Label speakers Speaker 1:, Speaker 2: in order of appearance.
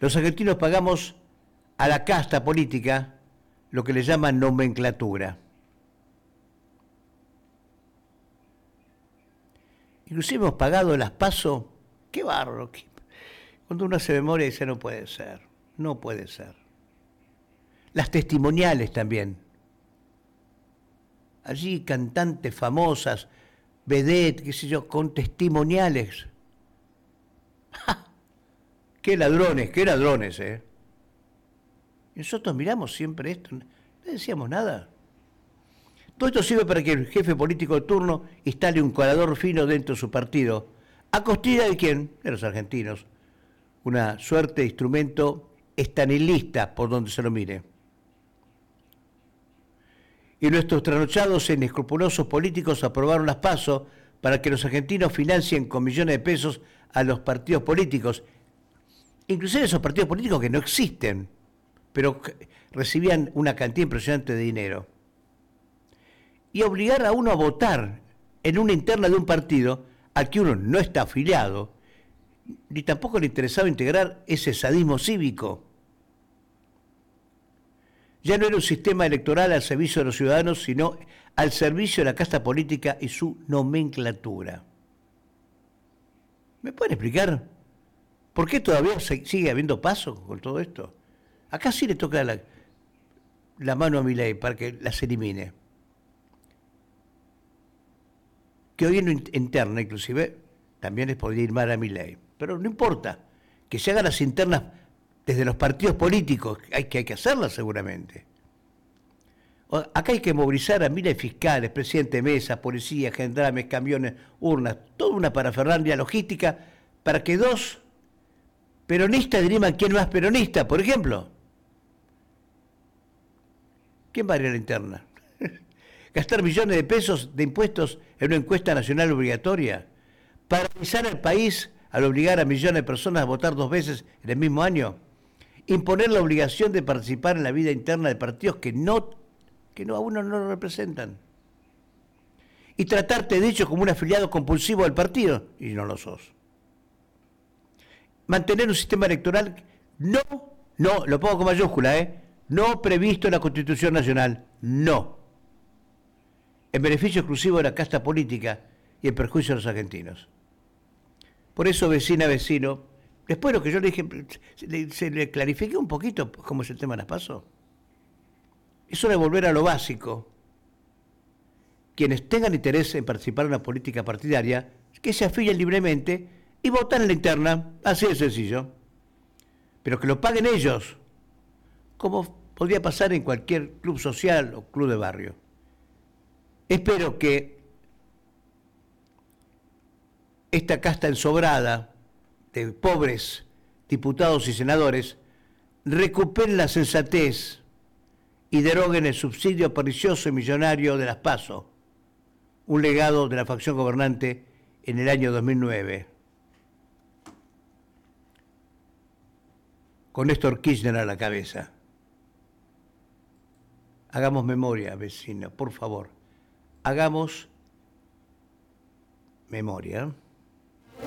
Speaker 1: Los argentinos pagamos a la casta política lo que le llaman nomenclatura. Inclusive hemos pagado las PASO. ¡Qué bárbaro! Cuando uno hace memoria dice, no puede ser, no puede ser. Las testimoniales también. Allí cantantes famosas, vedette, qué sé yo, con testimoniales. ¡Ja! ¡Qué ladrones, eh! Y nosotros miramos siempre esto, no decíamos nada. Todo esto sirve para que el jefe político de turno instale un colador fino dentro de su partido. ¿A costilla de quién? De los argentinos. Una suerte de instrumento estanilista por donde se lo mire. Y nuestros trasnochados e inescrupulosos políticos aprobaron las PASO para que los argentinos financien con millones de pesos a los partidos políticos, inclusive esos partidos políticos que no existen, pero recibían una cantidad impresionante de dinero. Y obligar a uno a votar en una interna de un partido al que uno no está afiliado, ni tampoco le interesaba integrar ese sadismo cívico. Ya no era un sistema electoral al servicio de los ciudadanos, sino al servicio de la casta política y su nomenclatura. ¿Me pueden explicar por qué todavía sigue habiendo paso con todo esto? Acá sí le toca la mano a Milei para que las elimine. Que hoy en interna, inclusive, también les podría ir mal a Milei. Pero no importa, que se hagan las internas desde los partidos políticos, hay que hacerlas seguramente. Acá hay que movilizar a miles de fiscales, presidente de mesa, policía, gendarmes, camiones, urnas, toda una parafernalia logística para que dos peronistas diriman quién es más peronista, por ejemplo. ¿Quién va a ir a la interna? Gastar millones de pesos de impuestos en una encuesta nacional obligatoria, paralizar al país al obligar a millones de personas a votar 2 veces en el mismo año, imponer la obligación de participar en la vida interna de partidos que a uno no lo representan, y tratarte de hecho como un afiliado compulsivo del partido, y no lo sos. Mantener un sistema electoral no, lo pongo con mayúscula, no previsto en la Constitución Nacional, no, en beneficio exclusivo de la casta política y en perjuicio de los argentinos. Por eso, vecina, vecino, después de lo que yo le dije, se le clarifique un poquito cómo es el tema de las PASO. Es hora de volver a lo básico. Quienes tengan interés en participar en una política partidaria, que se afilien libremente y voten en la interna, así de sencillo. Pero que lo paguen ellos, como podría pasar en cualquier club social o club de barrio. Espero que esta casta ensobrada de pobres diputados y senadores recuperen la sensatez y deroguen el subsidio pernicioso y millonario de las PASO, un legado de la facción gobernante en el año 2009. Con Néstor Kirchner a la cabeza. Hagamos memoria, vecino, por favor. Hagamos memoria.